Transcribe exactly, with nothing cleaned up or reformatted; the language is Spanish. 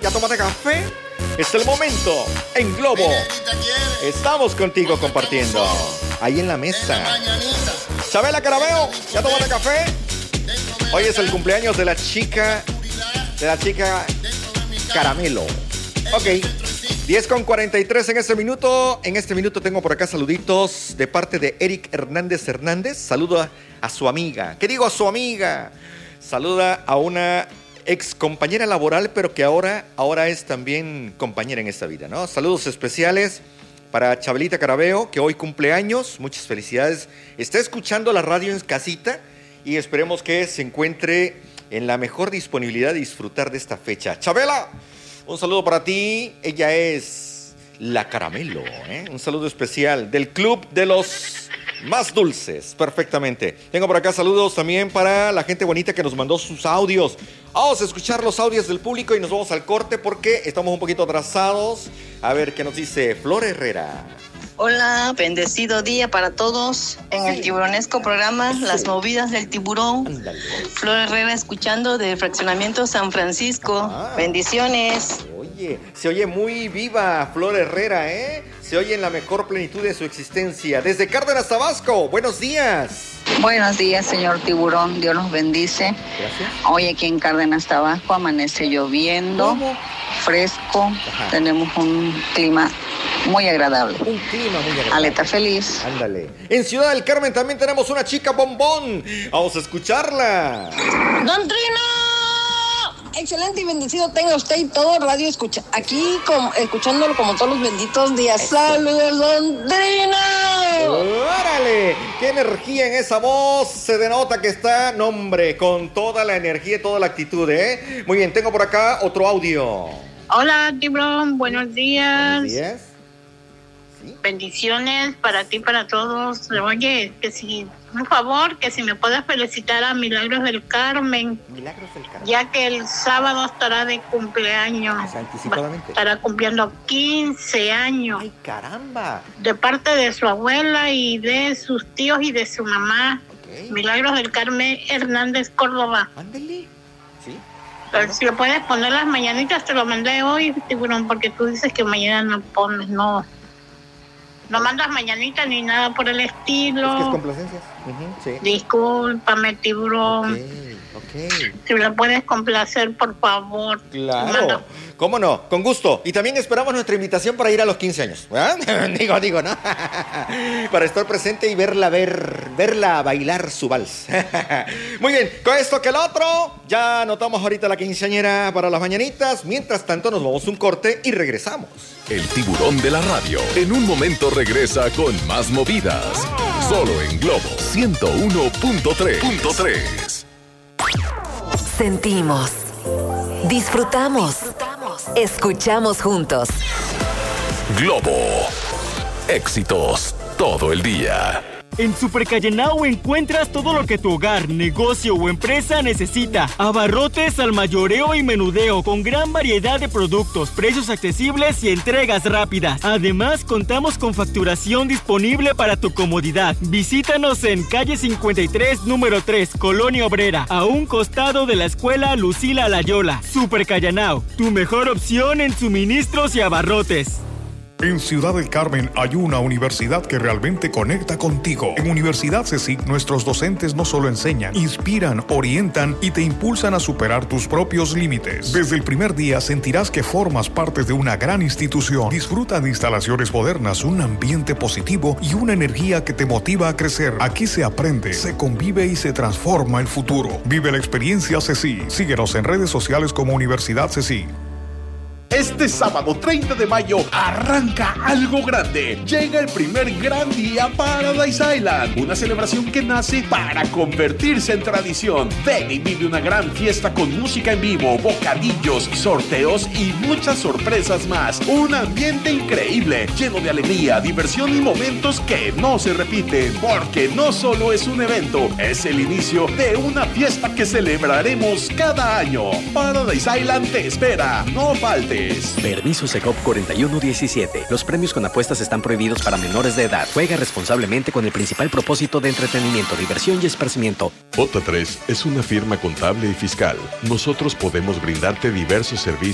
¿Ya tomaste café? Es el momento. En Globo. Estamos contigo compartiendo. Ahí en la mesa. Chabela Carabeo, ¿ya tomaste café? Hoy es el cumpleaños de la chica. De la chica Caramelo. Ok. diez con cuarenta y tres en este minuto. En este minuto tengo por acá saluditos de parte de Eric Hernández Hernández. Saludo a, a su amiga. ¿Qué digo a su amiga? Saluda a una ex compañera laboral, pero que ahora, ahora es también compañera en esta vida, ¿no? Saludos especiales para Chabelita Carabeo, que hoy cumple años. Muchas felicidades. Está escuchando la radio en casita y esperemos que se encuentre en la mejor disponibilidad de disfrutar de esta fecha. Chabela, un saludo para ti. Ella es la Caramelo, ¿eh? Un saludo especial del Club de los Más Dulces. Perfectamente. Tengo por acá saludos también para la gente bonita que nos mandó sus audios. Vamos a escuchar los audios del público y nos vamos al corte porque estamos un poquito atrasados. A ver qué nos dice Flor Herrera. Hola, bendecido día para todos en sí. El tiburonesco programa sí. Las movidas del tiburón. Ándale. Flor Herrera escuchando de Fraccionamiento San Francisco. Ah. Bendiciones. Oye, se oye muy viva Flor Herrera, ¿eh? Se oye en la mejor plenitud de su existencia. Desde Cárdenas, Tabasco, buenos días. Buenos días, señor tiburón, Dios los bendice. Gracias. Hoy aquí en Cárdenas, Tabasco, amanece lloviendo, ¿cómo? Fresco. Ajá. Tenemos un clima muy agradable. Un clima muy agradable. Aleta feliz. Ándale. En Ciudad del Carmen también tenemos una chica bombón. Vamos a escucharla. ¡Don Trino! Excelente y bendecido tenga usted y todo radio escucha. Aquí como, escuchándolo como todos los benditos días. ¡Saludos, Don Trino! ¡Órale! ¡Qué energía en esa voz! Se denota que está, no hombre, con toda la energía y toda la actitud, ¿eh? Muy bien, tengo por acá otro audio. Hola, Tiburón, buenos días. Buenos días. ¿Sí? Bendiciones para ti, para todos. Oye, que si, por favor, que si me puedas felicitar a Milagros del Carmen. Milagros del Carmen. Ya que el sábado estará de cumpleaños. O sea, anticipadamente. Estará cumpliendo quince años. ¡Ay, caramba! De parte de su abuela y de sus tíos y de su mamá. Okay. Milagros del Carmen Hernández Córdoba. Ándale. Sí. Pero si lo puedes poner las mañanitas, te lo mandé hoy, Tiburón, porque tú dices que mañana no pones, no. No mandas mañanitas ni nada por el estilo. Es que es complacencias. Uh-huh, sí. Discúlpame, Tiburón. Okay, okay. Si me lo puedes complacer, por favor. Claro. Manda. ¿Cómo no? Con gusto. Y también esperamos nuestra invitación para ir a los quince años. ¿Eh? digo, digo, ¿no? Para estar presente y verla, ver, verla bailar su vals. Muy bien. Con esto que el otro, ya anotamos ahorita la quinceañera para las mañanitas. Mientras tanto, nos vamos a un corte y regresamos. El tiburón de la radio. En un momento regresa con más movidas. Solo en Globo ciento uno punto tres. Sentimos. Disfrutamos. Escuchamos juntos. Globo. Éxitos todo el día. En Super Callenao encuentras todo lo que tu hogar, negocio o empresa necesita. Abarrotes al mayoreo y menudeo con gran variedad de productos, precios accesibles y entregas rápidas. Además, contamos con facturación disponible para tu comodidad. Visítanos en calle cincuenta y tres, número tres, Colonia Obrera, a un costado de la escuela Lucila Layola. Super Callenao, tu mejor opción en suministros y abarrotes. En Ciudad del Carmen hay una universidad que realmente conecta contigo. En Universidad CECIC, nuestros docentes no solo enseñan, inspiran, orientan y te impulsan a superar tus propios límites. Desde el primer día sentirás que formas parte de una gran institución. Disfruta de instalaciones modernas, un ambiente positivo y una energía que te motiva a crecer. Aquí se aprende, se convive y se transforma el futuro. Vive la experiencia CECIC. Síguenos en redes sociales como Universidad CECIC. Este sábado treinta de mayo arranca algo grande. Llega el primer gran día Paradise Island, una celebración que nace para convertirse en tradición. Ven y vive una gran fiesta con música en vivo, bocadillos, sorteos y muchas sorpresas más. Un ambiente increíble, lleno de alegría, diversión y momentos que no se repiten, porque no solo es un evento, es el inicio de una fiesta que celebraremos cada año. Paradise Island te espera, no faltes. Permiso Secop cuarenta y uno diecisiete. Los premios con apuestas están prohibidos para menores de edad. Juega responsablemente con el principal propósito de entretenimiento, diversión y esparcimiento. J tres es una firma contable y fiscal. Nosotros podemos brindarte diversos servicios